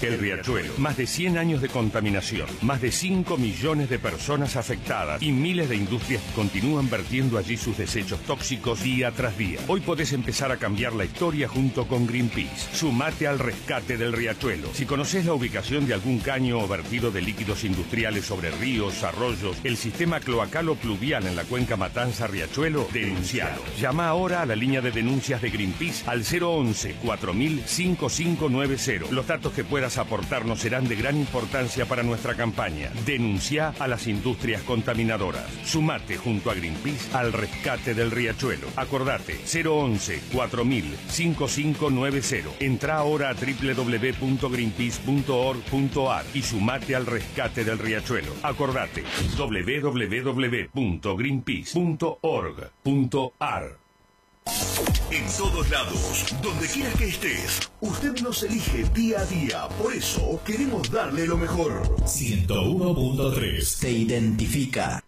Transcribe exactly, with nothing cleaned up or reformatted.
El Riachuelo, más de cien años de contaminación, más de cinco millones de personas afectadas y miles de industrias que continúan vertiendo allí sus desechos tóxicos día tras día. Hoy podés empezar a cambiar la historia junto con Greenpeace. Sumate al rescate del Riachuelo. Si conocés la ubicación de algún caño o vertido de líquidos industriales sobre ríos, arroyos, el sistema cloacal o pluvial en la cuenca Matanza-Riachuelo, denuncialo. Llama ahora a la línea de denuncias de Greenpeace al cero once, cuatro mil, cinco cinco nueve cero. Los datos que puedas aportarnos serán de gran importancia para nuestra campaña. Denuncia a las industrias contaminadoras. Sumate junto a Greenpeace al rescate del Riachuelo. Acordate, cero once, cuatro mil, cinco cinco nueve cero. Entra ahora a doble u doble u doble u punto greenpeace punto org punto a r y sumate al rescate del Riachuelo. Acordate, doble u doble u doble u punto greenpeace punto org punto a r. En todos lados, donde quiera que estés, usted nos elige día a día. Por eso queremos darle lo mejor. ciento uno punto tres te identifica.